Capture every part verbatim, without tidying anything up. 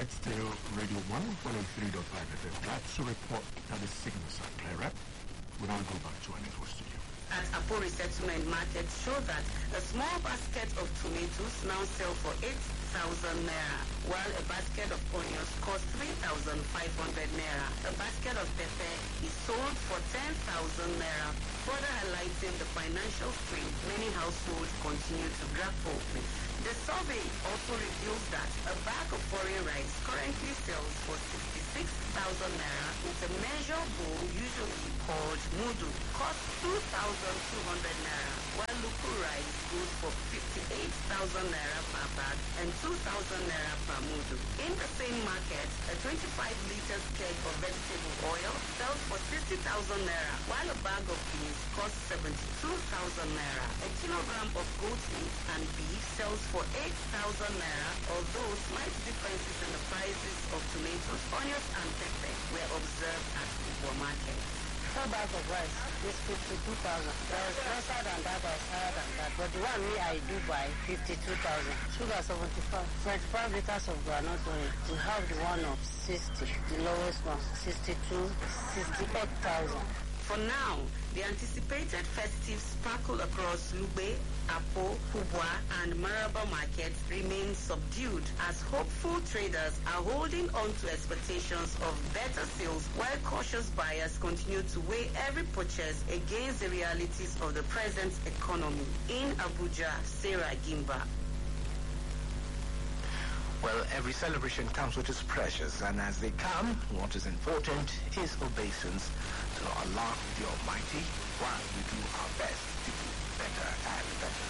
right, still Radio one one oh three point five F M. Glad to report that the signals are clear up. We'll now go back to our network studio. At Apo Resettlement Market show that a small basket of tomatoes now sell for eight thousand naira, while a basket of onions costs three thousand five hundred naira. A basket of pepper is sold for ten thousand naira, further highlighting the financial strain many households continue to grapple with. The survey also reveals that a bag of foreign rice currently sells for sixty-six thousand naira, with a measure bowl usually called mudu costs two thousand two hundred naira, while local rice goes for fifty-eight thousand naira per bag and two thousand naira per mudu. In the same market, a twenty-five liters keg of vegetable oil sells for sixty thousand naira, while a bag of beans costs seventy-two thousand naira. A kilogram of goat meat and beef sells for eight thousand naira, although slight differences in the prices of tomatoes, onions and pepper were observed at the market. Four bags of rice is fifty-two thousand. There is lesser than that, there is higher than that. But the one me I do buy fifty-two thousand. Sugar seventy-five. twenty-five liters of groundnut oil. We have the one of sixty. The lowest one, sixty-two, sixty-eight thousand. For now, the anticipated festive sparkle across Lugbe, Apo, Kubwa, and Maraba markets remains subdued as hopeful traders are holding on to expectations of better sales, while cautious buyers continue to weigh every purchase against the realities of the present economy. In Abuja, Sarah Gimba. Well, every celebration comes with its pressures, and as they come, what is important is obeisance to Allah the Almighty, while we do our best to do better and better.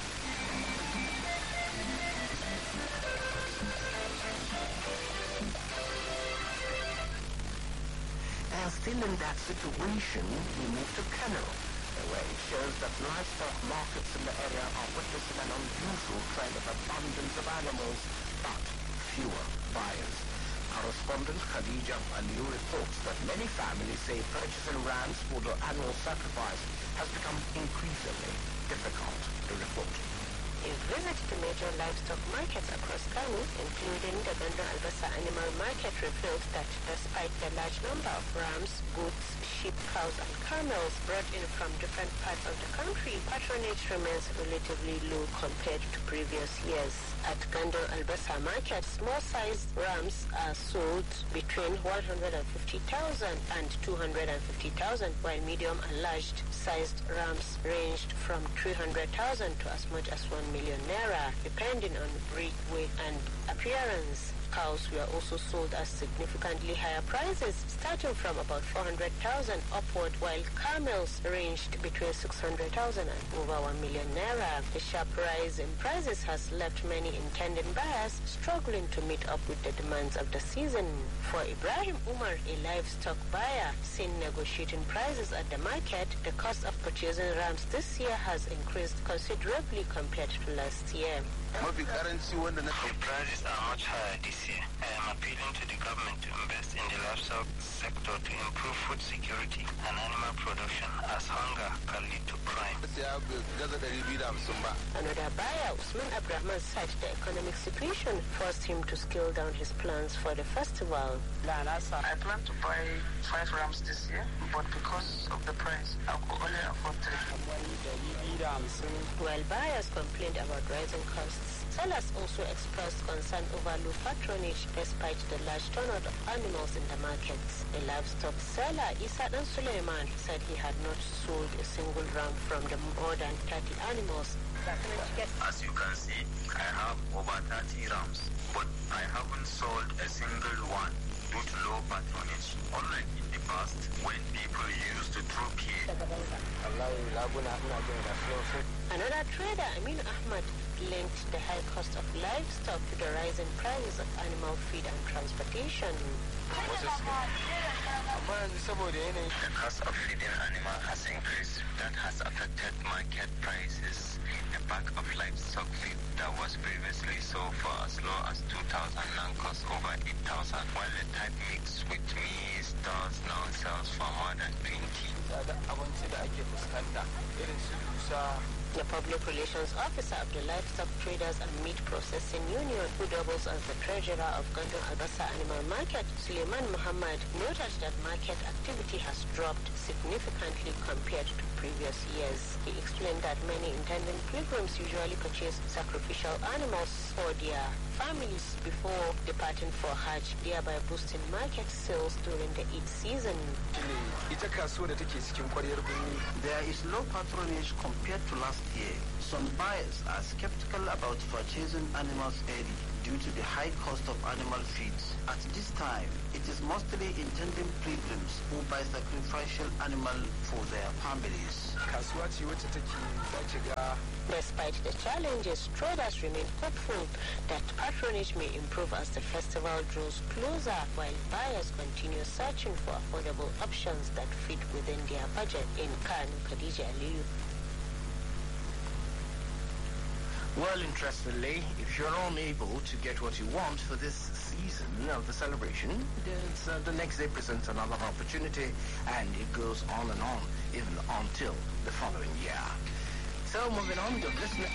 And still in that situation, we move to Kano, where it shows that livestock markets in the area are witnessing an unusual trend of abundance of animals, but fewer buyers. Correspondent Khadija Aliu reports that many families say purchasing rams for the annual sacrifice has become increasingly difficult to report. A visit to major livestock markets across Kano, including the Gandon Albasa Animal Market, revealed that despite the large number of rams, goats, sheep, cows, and camels brought in from different parts of the country, patronage remains relatively low compared to previous years. At Gandon Albasa Market, small-sized rams are sold between one hundred fifty thousand and two hundred fifty thousand, while medium and large-sized rams ranged from three hundred thousand to as much as one million naira, depending on breed, weight, and appearance. Cows were also sold at significantly higher prices, starting from about four hundred thousand upward, while camels ranged between six hundred thousand and over one million naira. The sharp rise in prices has left many intending buyers struggling to meet up with the demands of the season. For Ibrahim Umar, a livestock buyer, seen negotiating prices at the market, the cost of purchasing rams this year has increased considerably compared to last year. The prices are much higher this year. I am appealing to the government to invest in the livestock sector to improve food security and animal production, as hunger can lead to crime. Another buyer, Usman Abrahman, said the economic situation forced him to scale down his plans for the festival. I plan to buy five rams this year, but because of the price, I could only afford three. While buyers complained about rising costs, sellers also expressed concern over low patronage despite the large turnout of animals in the markets. A livestock seller, Isa Dan Suleiman, said he had not sold a single ram from the more than thirty animals. As you can see, I have over thirty rams, but I haven't sold a single one due to low patronage, unlike in the past when people used to troop here. Another trader, Amin Ahmad, linked the high cost of livestock to the rising prices of animal feed and transportation. The cost of feeding animal has increased. That has affected market prices. A bag of livestock feed that was previously sold for as low as two thousand now costs over eight thousand, while the type mixed with maize does now sells for more than twenty. The Public Relations Officer of the Livestock Traders and Meat Processing Union, who doubles as the treasurer of Gandun Albasa Animal Market, Suleiman Muhammad, noted that market activity has dropped significantly compared to previous years. He explained that many intending pilgrims usually purchase sacrificial animals for their families before departing for Hajj, thereby boosting market sales during the Eid season. There is low patronage compared to last year. Some buyers are skeptical about purchasing animals early due to the high cost of animal feeds. At this time, it is mostly intending pilgrims who buy sacrificial animal for their families. Despite the challenges, traders remain hopeful that patronage may improve as the festival draws closer, while buyers continue searching for affordable options that fit within their budget. In Kano, Khadija Aliyu. Well, interestingly, if you're unable to get what you want for this season of the celebration, it's, uh, the next day presents another opportunity, and it goes on and on, even until the following year. So, moving on, you're listening.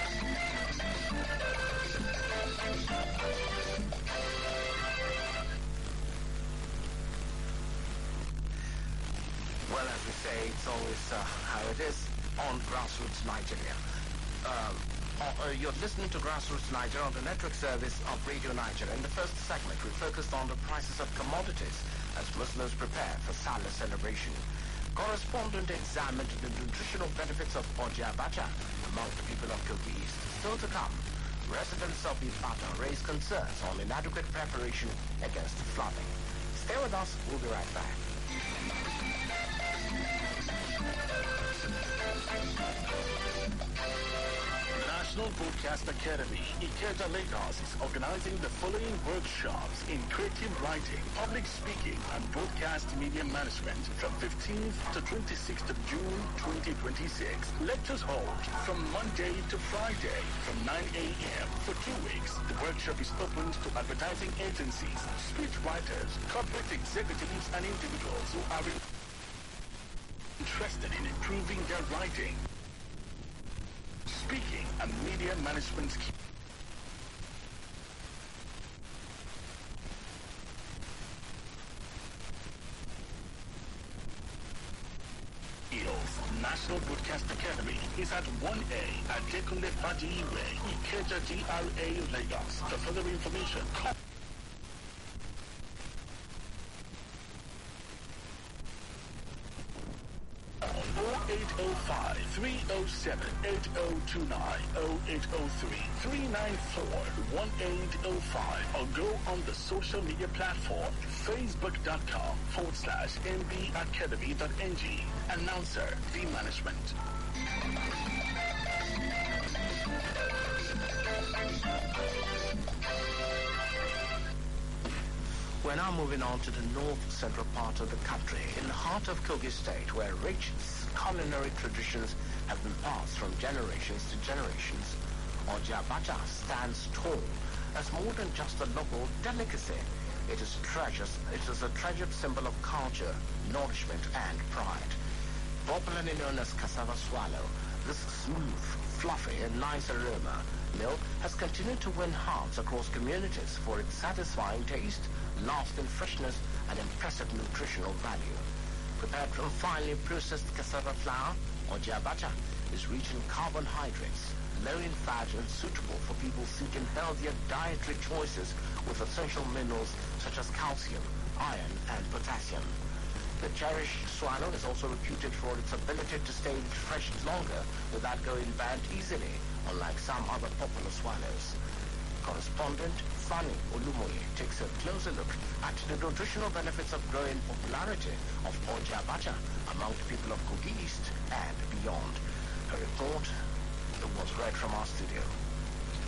Well, as we say, it's always uh, how it is on Grassroots Nigeria. Um, Uh, you're listening to Grassroots Nigeria on the network service of Radio Nigeria. In the first segment, we focused on the prices of commodities as Muslims prepare for Salah celebration. Correspondent examined the nutritional benefits of Oji Abacha among the people of Kogi East. Still to come, residents of Ibadan raise concerns on inadequate preparation against flooding. Stay with us, we'll be right back. National Broadcast Academy, Ikeja, Lagos is organizing the following workshops in creative writing, public speaking, and broadcast media management from fifteenth to twenty-sixth of June twenty twenty-six. Lectures hold from Monday to Friday from nine a.m. for two weeks. The workshop is open to advertising agencies, speech writers, corporate executives, and individuals who are interested in improving their writing, speaking, and media management skills. National Broadcast Academy is at one A at Dekunle Faji Way, Ikeja, G R A, Lagos. For further information, call oh eight oh five, three oh seven, eight oh two nine, oh eight oh three, three nine four, one eight oh five, or go on the social media platform facebook.com forward slash mbacademy.ng. Announcer, V Management. We're now moving on to the north-central part of the country, in the heart of Kogi State, where rich culinary traditions have been passed from generations to generations. Oji Abacha stands tall as more than just a local delicacy. It is, treasures, it is a treasured symbol of culture, nourishment, and pride. Popularly known as cassava swallow, this smooth, fluffy, and nice aroma meal has continued to win hearts across communities for its satisfying taste, lasting freshness, and impressive nutritional value. Prepared from finely processed cassava flour, Oji Abacha is rich in carbohydrates, low in fat, and suitable for people seeking healthier dietary choices with essential minerals such as calcium, iron, and potassium. The cherished swallow is also reputed for its ability to stay fresh longer without going bad easily, unlike some other popular swallows. Correspondent Fanny Olumoye takes a closer look at the nutritional benefits of growing popularity of Oji Abacha among the people of Kogi East and beyond. Her report was read from our studio.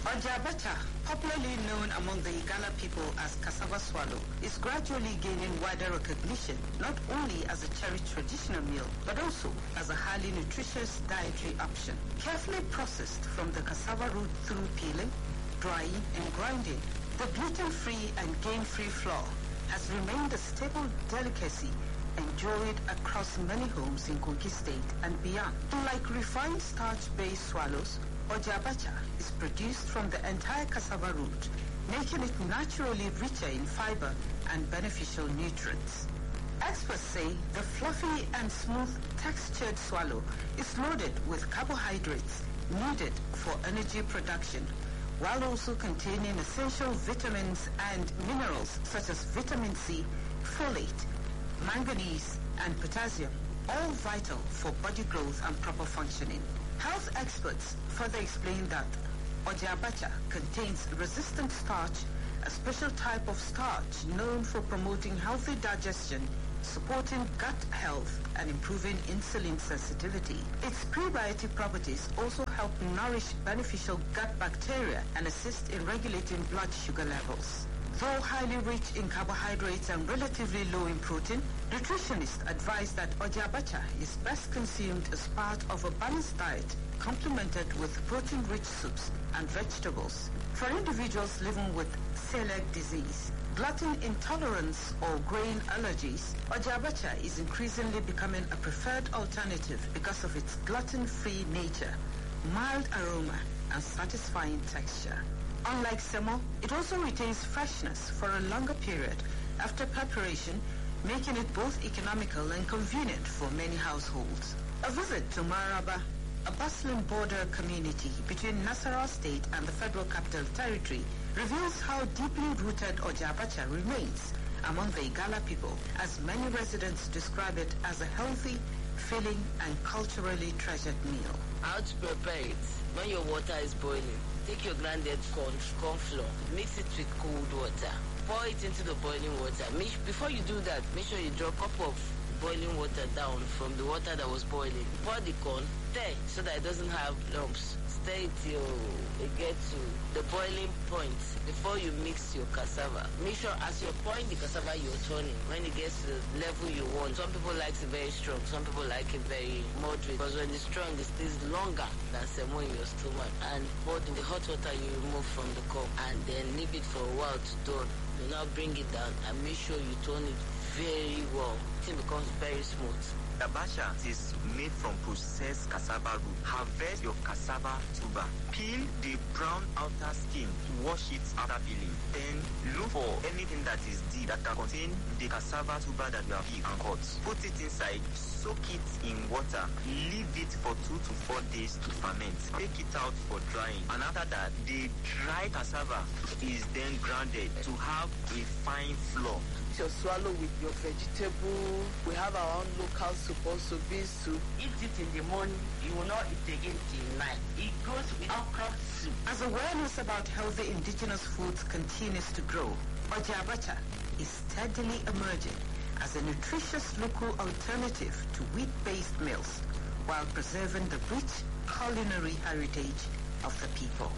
Ojabacha, popularly known among the Igala people as cassava swallow, is gradually gaining wider recognition, not only as a cherished traditional meal, but also as a highly nutritious dietary option. Carefully processed from the cassava root through peeling, drying, and grinding, the gluten-free and grain-free flour has remained a staple delicacy enjoyed across many homes in Kogi State and beyond. Unlike refined starch-based swallows, Ojabacha is produced from the entire cassava root, making it naturally richer in fiber and beneficial nutrients. Experts say the fluffy and smooth textured swallow is loaded with carbohydrates needed for energy production, while also containing essential vitamins and minerals such as vitamin C, folate, manganese, and potassium, all vital for body growth and proper functioning. Health experts further explain that Ojabacha contains resistant starch, a special type of starch known for promoting healthy digestion, supporting gut health, and improving insulin sensitivity. Its prebiotic properties also help nourish beneficial gut bacteria and assist in regulating blood sugar levels. Though highly rich in carbohydrates and relatively low in protein, nutritionists advise that Ojabacha is best consumed as part of a balanced diet, complemented with protein-rich soups and vegetables. For individuals living with celiac disease, gluten intolerance, or grain allergies, Ojabacha is increasingly becoming a preferred alternative because of its gluten-free nature, mild aroma, and satisfying texture. Unlike semo, it also retains freshness for a longer period after preparation, making it both economical and convenient for many households. A visit to Maraba, a bustling border community between Nasarawa State and the Federal Capital Territory, reveals how deeply rooted Ojabacha remains among the Igala people, as many residents describe it as a healthy, filling, and culturally treasured meal. How to prepare it? When your water is boiling, take your grounded corn, corn flour, mix it with cold water, pour it into the boiling water. Make, before you do that, make sure you draw a cup of boiling water down from the water that was boiling. Pour the corn, stir so that it doesn't have lumps. Stir it till it gets to the boiling point before you mix your cassava. Make sure as you're pouring the cassava, you're turning. When it gets to the level you want, some people like it very strong, some people like it very moderate. Because when it's strong, it stays longer than semo in your stomach. And pour in the hot water you remove from the cup and then leave it for a while to turn. You now bring it down and make sure you turn it very well. It becomes very smooth. Ojabacha is made from processed cassava root. Harvest your cassava tuber. Peel the brown outer skin. Wash it after peeling. Then look for anything that is deep that can contain the cassava tuber that you have peeled and cut. Put it inside. Soak it in water. Leave it for two to four days to ferment. Take it out for drying. And after that, the dry cassava is then grounded to have a fine flour. Your swallow with your vegetable. We have our own local soup, also bean soup. Eat it in the morning, you will not eat again till night. It goes with okra soup. As awareness about healthy indigenous foods continues to grow, Ojabacha is steadily emerging as a nutritious local alternative to wheat-based meals, while preserving the rich culinary heritage of the people.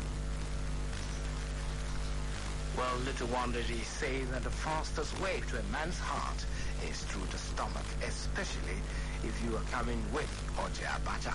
Well, little wonder they say that the fastest way to a man's heart is through the stomach, especially if you are coming with Ojabacha.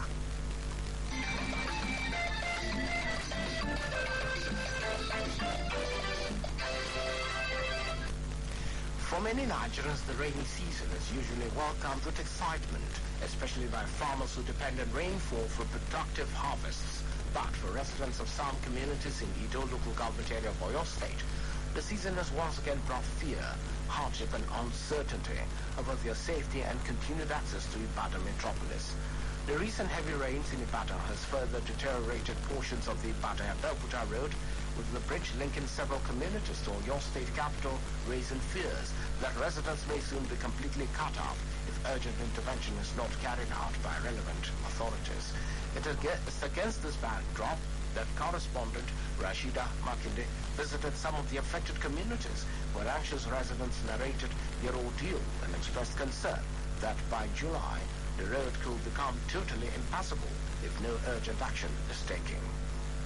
For many Nigerians, the rainy season is usually welcomed with excitement, especially by farmers who depend on rainfall for productive harvests. But for residents of some communities in Ido local government area of Oyo State, the season has once again brought fear, hardship and uncertainty about their safety and continued access to Ibadan metropolis. The recent heavy rains in Ibadan has further deteriorated portions of the Ibadan-Abeokuta road, with the bridge linking several communities to Oyo State capital raising fears that residents may soon be completely cut off if urgent intervention is not carried out by relevant authorities. It is against this backdrop that correspondent Rashida Makinde visited some of the affected communities, where anxious residents narrated their ordeal and expressed concern that by July, the road could become totally impassable if no urgent action is taken.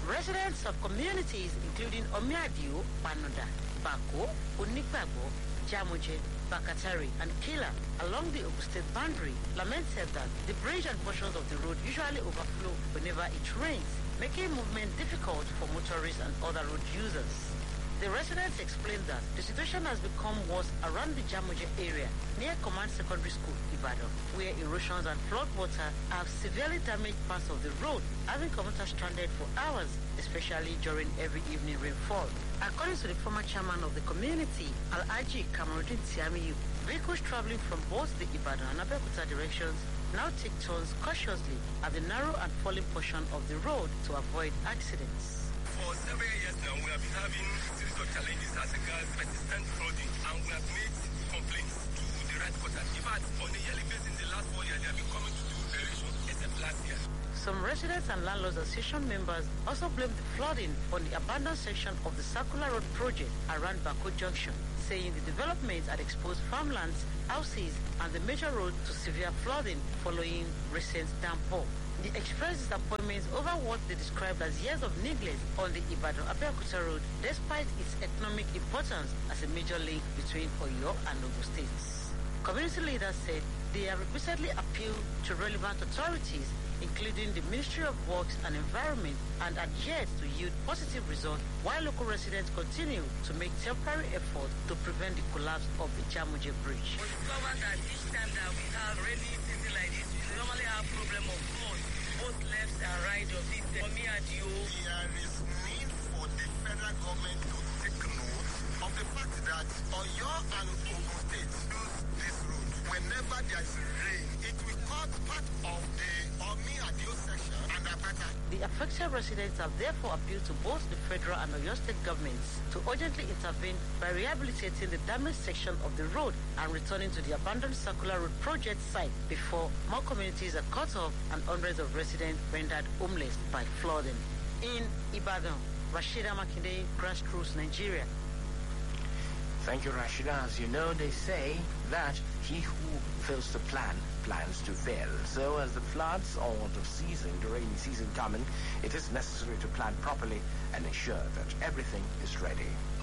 Residents of communities including Omiadio, Panoda, Bako, Unigbagbo, Jamuje, Bakatari, and Kila along the Ogun State boundary lamented that the bridge and portions of the road usually overflow whenever it rains, making movement difficult for motorists and other road users. The residents explained that the situation has become worse around the Jamuje area near Command Secondary School, Ibadan, where erosions and flood water have severely damaged parts of the road, having commuters stranded for hours, especially during every evening rainfall. According to the former chairman of the community, Al-Aji Kamaruddin Tiamiyu, vehicles traveling from both the Ibadan and Abeokuta directions now take turns cautiously at the narrow and falling portion of the road to avoid accidents. For several years now, we have been having a series of challenges as regards persistent flooding, and we have made complaints to the right quarters. In fact, on a yearly basis in the last four years, they have been coming to do erosion, except last year. Some residents and landlords association members also blamed the flooding on the abandoned section of the Circular Road project around Bako Junction, saying the development had exposed farmlands, houses, and the major road to severe flooding following recent downpour. They expressed disappointment over what they described as years of neglect on the Ibadan-Abeokuta road, despite its economic importance as a major link between Oyo and Ogun states. Community leaders said they have repeatedly appealed to relevant authorities, including the Ministry of Works and Environment, and are yet to yield positive results, while local residents continue to make temporary efforts to prevent the collapse of the Jamuje Bridge. We discovered that each time that we have rainy season like this, we normally have problem of flood, both left and right of this. Omiadio. There is need for the federal government to take note of the fact that Oyo and Ogun State use this road. Whenever there is rain, it will cut part of the Omiadio section and Apata. The affected residents have therefore appealed to both the federal and Oyo state governments to urgently intervene by rehabilitating the damaged section of the road and returning to the abandoned Circular Road project site before more communities are cut off and hundreds of residents rendered homeless by flooding. In Ibadan, Rashida Makinde, Grassroots, Nigeria. Thank you, Rashida. As you know, they say that he who fails to plan plans to fail. So as the floods or the season, the rainy season coming, it is necessary to plan properly and ensure that everything is ready.